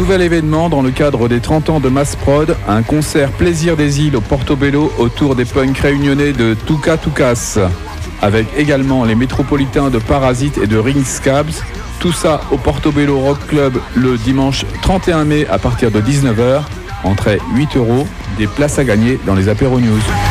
nouvel événement dans le cadre des 30 ans de Mass Prod, un concert Plaisir des îles au Portobello autour des punks réunionnais de Tuka Tukas, avec également les métropolitains de Parasite et de Ring Scabs. Tout ça au Portobello Rock Club le dimanche 31 mai à partir de 19h. Entrée 8 €, des places à gagner dans les apéros news.